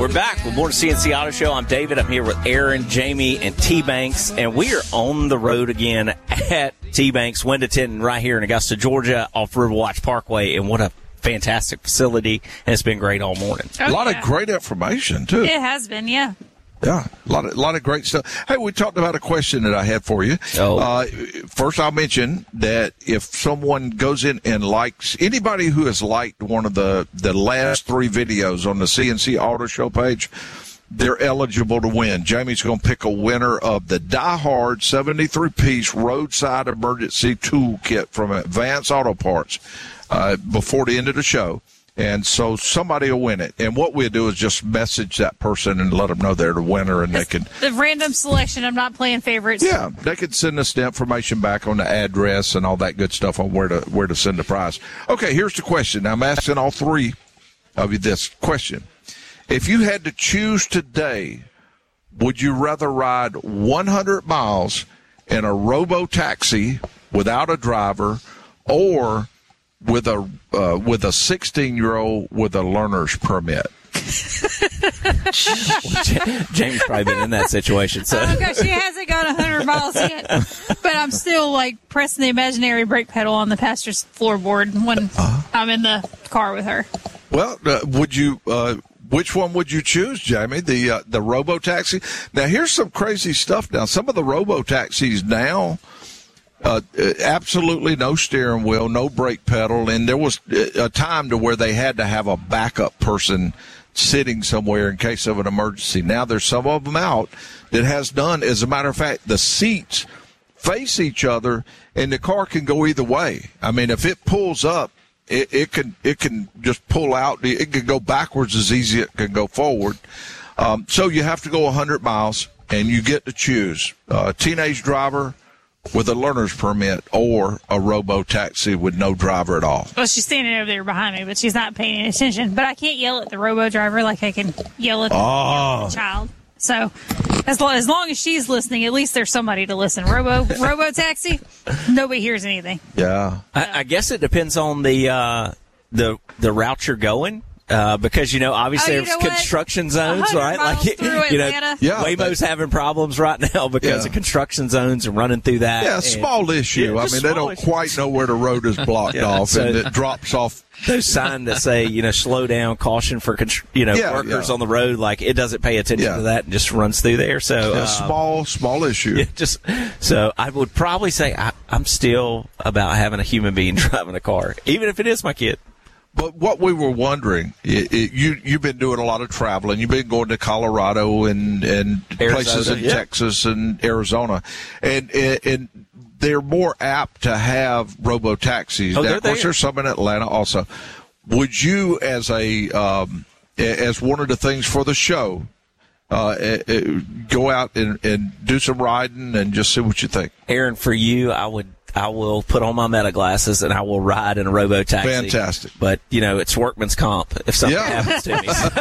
We're back with more CNC Auto Show. I'm David. I'm here with Aaron, Jamie, and T-Banks, and we are on the road again at T-Banks, Winterton, right here in Augusta, Georgia, off Riverwatch Parkway, and what a fantastic facility, and it's been great all morning. A lot of great information, too. It has been, yeah. Yeah, a lot of great stuff. Hey, we talked about a question that I had for you. First, I'll mention that if someone goes in and likes, anybody who has liked one of the last 3 videos on the CNC Auto Show page, they're eligible to win. Jamie's going to pick a winner of the Die Hard 73-piece roadside emergency toolkit from Advance Auto Parts before the end of the show. And so somebody will win it. And what we'll do is just message that person and let them know they're the winner, and they can. The random selection. I'm not playing favorites. Yeah, they can send us the information back on the address and all that good stuff on where to send the prize. Okay, here's the question. I'm asking all 3 of you this question. If you had to choose today, would you rather ride 100 miles in a robo-taxi without a driver, or with a 16-year-old with a learner's permit? James probably been in that situation. So. Oh, gosh, she hasn't gone 100 miles yet. But I'm still, pressing the imaginary brake pedal on the passenger's floorboard when I'm in the car with her. Well, which one would you choose, Jamie? The robo-taxi? Now, here's some crazy stuff now. Some of the robo-taxis now, absolutely no steering wheel, no brake pedal, and there was a time to where they had to have a backup person sitting somewhere in case of an emergency. Now there's some of them out that has done. As a matter of fact, the seats face each other, and the car can go either way. I mean, if it pulls up, it can just pull out. It can go backwards as easy as it can go forward. So you have to go 100 miles, and you get to choose a teenage driver with a learner's permit or a robo-taxi with no driver at all. Well, she's standing over there behind me, but she's not paying any attention. But I can't yell at the robo-driver like I can yell at the child. So as long as she's listening, at least there's somebody to listen. Robo-taxi, nobody hears anything. Yeah. I guess it depends on the route you're going. Because, obviously there's construction zones, right? Waymo's having problems right now because of construction zones and running through that. Yeah, small issue. I mean, they don't quite know where the road is blocked off, and it drops off. Those signs that say, slow down, caution for, workers on the road, it doesn't pay attention to that and just runs through there. So, small issue. So I would probably say I'm still about having a human being driving a car, even if it is my kid. But what we were wondering, you've been doing a lot of traveling. You've been going to Colorado and places in Texas and Arizona, and they're more apt to have robo-taxis. Now, of course, there's some in Atlanta also. Would you, as as one of the things for the show, go out and do some riding and just see what you think? Aaron, for you, I will put on my meta glasses and I will ride in a robo-taxi. Fantastic. But, it's workman's comp if something happens to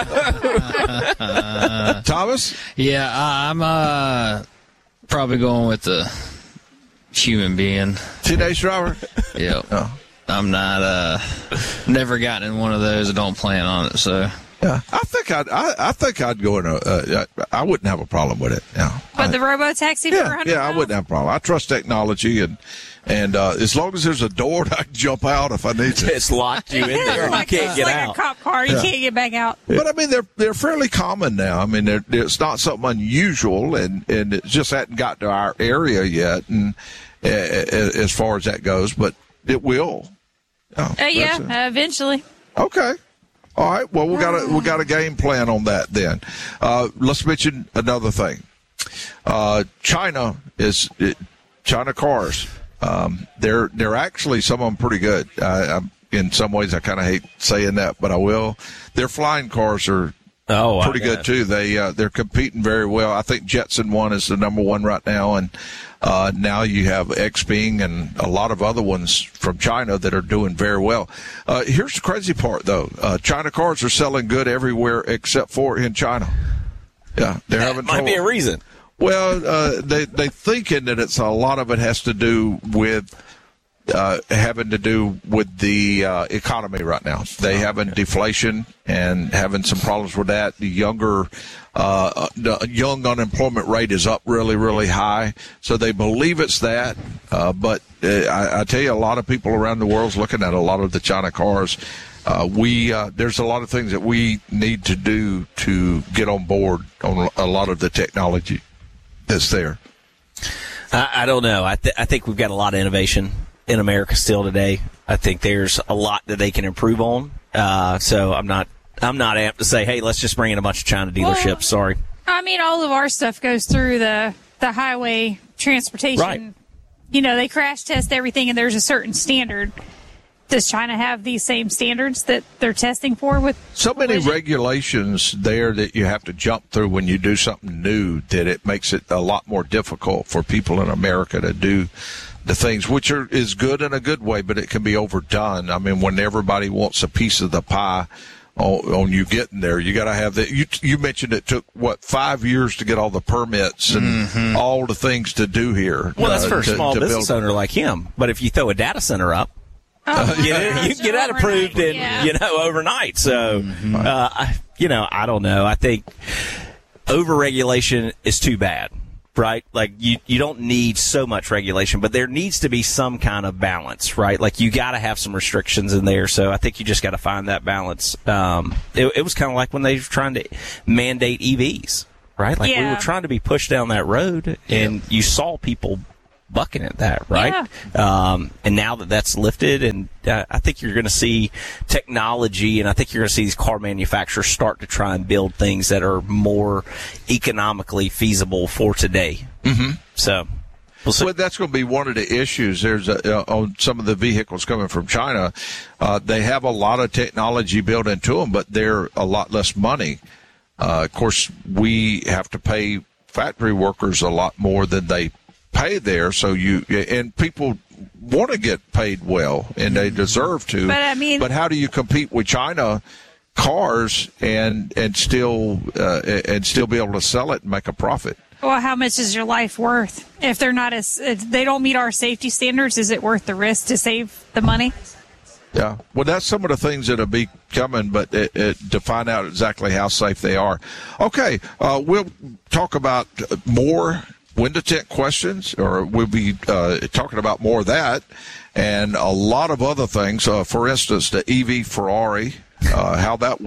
me. Thomas? Yeah, I'm probably going with the human being. Teenage driver? Yep. Oh. I'm not, never gotten in one of those. I don't plan on it, so. Yeah, I think I'd go in I wouldn't have a problem with it. Yeah. But the robo-taxi for 100 I wouldn't have a problem. I trust technology, and as long as there's a door, I can jump out if I need to. It's locked you in there. You can't get out. Like a cop car. You can't get back out. But, I mean, they're fairly common now. I mean, it's not something unusual, and it just hadn't got to our area yet, and as far as that goes, but it will. Eventually. Okay. All right. Well, we got a game plan on that then. Let's mention another thing. China cars. They're actually, some of them pretty good. In some ways, I kind of hate saying that, but I will. Their flying cars are pretty good too. They're competing very well. I think Jetson 1 is the number one right now, and now you have Xpeng and a lot of other ones from China that are doing very well. Here's the crazy part, though. China cars are selling good everywhere except for in China. Yeah, they're having trouble. Might be a reason. Well, they thinking that a lot of it has to do with having to do with the economy right now. They having deflation and having some problems with that. The young unemployment rate is up really, really high. So they believe it's that. But I tell you, a lot of people around the world is looking at a lot of the China cars. There's a lot of things that we need to do to get on board on a lot of the technology that's there. I don't know. I think we've got a lot of innovation in America still today. I think there's a lot that they can improve on. So I'm not amped to say, hey, let's just bring in a bunch of China dealerships. Well, sorry. I mean, all of our stuff goes through the highway transportation. Right. You know, they crash test everything, and there's a certain standard. Does China have these same standards that they're testing for with so many regulations there that you have to jump through when you do something new that it makes it a lot more difficult for people in America to do the things, which is good in a good way, but it can be overdone. I mean, when everybody wants a piece of the pie on you getting there, you got to have that. You mentioned it took 5 years to get all the permits and all the things to do here. Well, that's for a small business owner like him. But if you throw a data center up, you can get that approved in overnight. So, I don't know. I think overregulation is too bad, right? Like you don't need so much regulation, but there needs to be some kind of balance, right? Like you got to have some restrictions in there. So I think you just got to find that balance. It was kind of like when they were trying to mandate EVs, right? Like we were trying to be pushed down that road, and you saw people bucking at that, right? Yeah. And now that that's lifted, and I think you're going to see technology, and I think you're going to see these car manufacturers start to try and build things that are more economically feasible for today. Mm-hmm. So, well, that's going to be one of the issues. There's on some of the vehicles coming from China, they have a lot of technology built into them, but they're a lot less money. Of course, we have to pay factory workers a lot more than they pay there, so and people want to get paid well, and they deserve to. But how do you compete with China cars and still be able to sell it and make a profit? Well, how much is your life worth if they're not if they don't meet our safety standards? Is it worth the risk to save the money? Yeah, well, that's some of the things that'll be coming, but to find out exactly how safe they are. Okay, we'll talk about more window tint questions, or we'll be talking about more of that and a lot of other things. For instance, the EV Ferrari, how that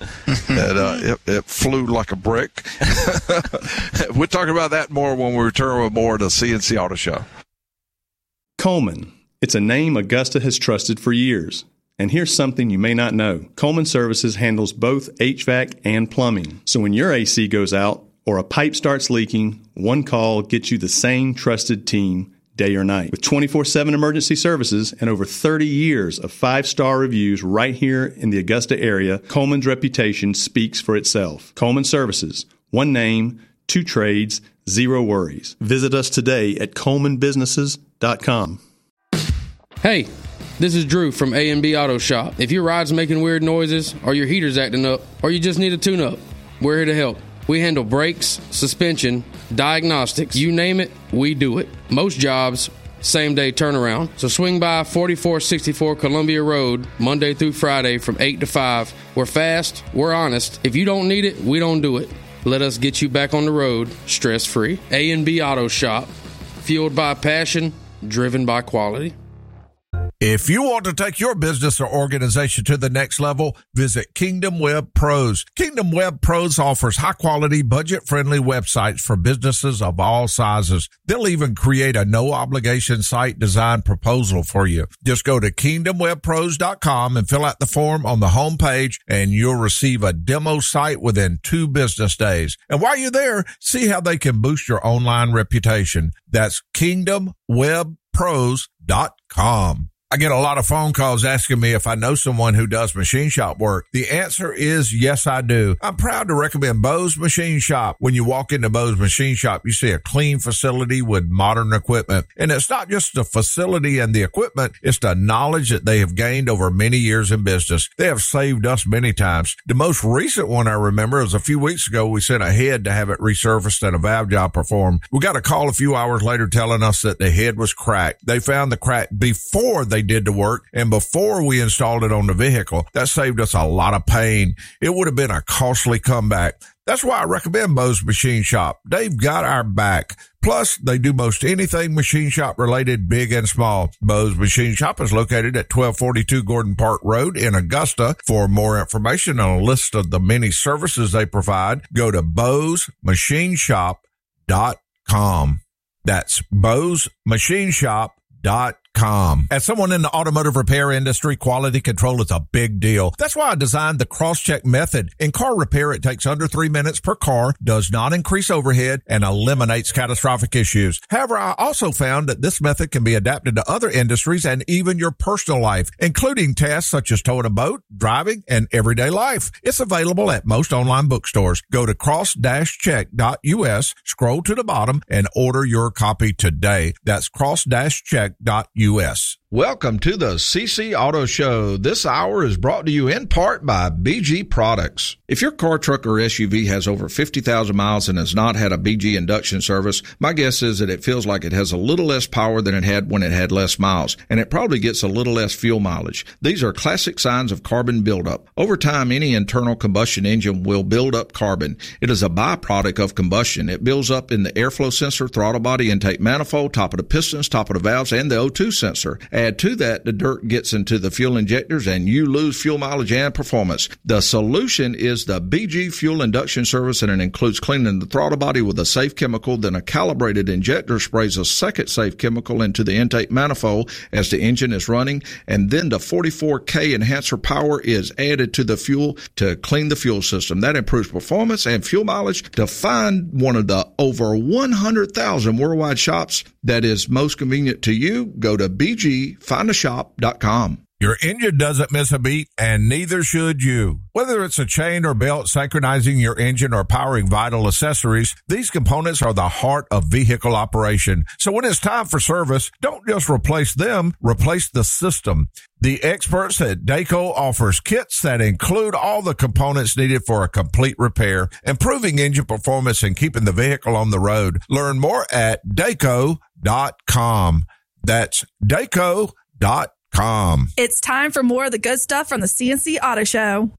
it flew like a brick. We'll talk about that more when we return with more of the CNC Auto Show. Coleman. It's a name Augusta has trusted for years. And here's something you may not know. Coleman Services handles both HVAC and plumbing. So when your AC goes out or a pipe starts leaking, one call gets you the same trusted team day or night. With 24/7 emergency services and over 30 years of 5-star reviews right here in the Augusta area, Coleman's reputation speaks for itself. Coleman Services. One name, 2 trades, 0 worries. Visit us today at colemanbusinesses.com. Hey, this is Drew from A&B Auto Shop. If your ride's making weird noises, or your heater's acting up, or you just need a tune-up, we're here to help. We handle brakes, suspension, diagnostics, you name it, we do it. Most jobs, same-day turnaround. So swing by 4464 Columbia Road, Monday through Friday from 8 to 5. We're fast, we're honest. If you don't need it, we don't do it. Let us get you back on the road, stress-free. A&B Auto Shop, fueled by passion, driven by quality. If you want to take your business or organization to the next level, visit Kingdom Web Pros. Kingdom Web Pros offers high-quality, budget-friendly websites for businesses of all sizes. They'll even create a no-obligation site design proposal for you. Just go to kingdomwebpros.com and fill out the form on the home page, and you'll receive a demo site within 2 business days. And while you're there, see how they can boost your online reputation. That's kingdomwebpros.com. I get a lot of phone calls asking me if I know someone who does machine shop work. The answer is yes, I do. I'm proud to recommend Bo's Machine Shop. When you walk into Bo's Machine Shop, you see a clean facility with modern equipment. And it's not just the facility and the equipment, it's the knowledge that they have gained over many years in business. They have saved us many times. The most recent one I remember is a few weeks ago, we sent a head to have it resurfaced and a valve job performed. We got a call a few hours later telling us that the head was cracked. They found the crack before they did the work and before we installed it on the vehicle. That saved us a lot of pain. It would have been a costly comeback. That's why I recommend Bo's Machine Shop. They've got our back. Plus, they do most anything machine shop related, big and small. Bo's Machine Shop is located at 1242 Gordon Park Road in Augusta. For more information on a list of the many services they provide, go to bosmachineshop.com. That's bosmachineshop.com. As someone in the automotive repair industry, quality control is a big deal. That's why I designed the cross-check method. In car repair, it takes under 3 minutes per car, does not increase overhead, and eliminates catastrophic issues. However, I also found that this method can be adapted to other industries and even your personal life, including tasks such as towing a boat, driving, and everyday life. It's available at most online bookstores. Go to cross-check.us, scroll to the bottom, and order your copy today. That's cross-check.us. Welcome to the CC Auto Show. This hour is brought to you in part by BG Products. If your car, truck, or SUV has over 50,000 miles and has not had a BG induction service, my guess is that it feels like it has a little less power than it had when it had less miles, and it probably gets a little less fuel mileage. These are classic signs of carbon buildup. Over time, any internal combustion engine will build up carbon. It is a byproduct of combustion. It builds up in the airflow sensor, throttle body, intake manifold, top of the pistons, top of the valves, and the O2 sensor. Add to that, the dirt gets into the fuel injectors and you lose fuel mileage and performance. The solution is the BG Fuel Induction Service, and it includes cleaning the throttle body with a safe chemical, then a calibrated injector sprays a second safe chemical into the intake manifold as the engine is running, and then the 44K enhancer power is added to the fuel to clean the fuel system. That improves performance and fuel mileage. To find one of the over 100,000 worldwide shops that is most convenient to you, go to bgfindashop.com. Your engine doesn't miss a beat, and neither should you. Whether it's a chain or belt synchronizing your engine or powering vital accessories, these components are the heart of vehicle operation. So when it's time for service, don't just replace them, replace the system. The experts at Dayco offers kits that include all the components needed for a complete repair, improving engine performance and keeping the vehicle on the road. Learn more at Dayco.com. That's Dayco.com. It's time for more of the good stuff from the CNC Auto Show.